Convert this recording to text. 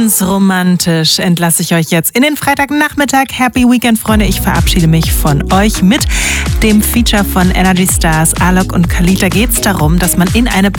Ganz romantisch entlasse ich euch jetzt in den Freitagnachmittag. Happy Weekend, Freunde. Ich verabschiede mich von euch mit dem Feature von Energy Stars, Alok und Khalid. Da geht es darum, dass man in eine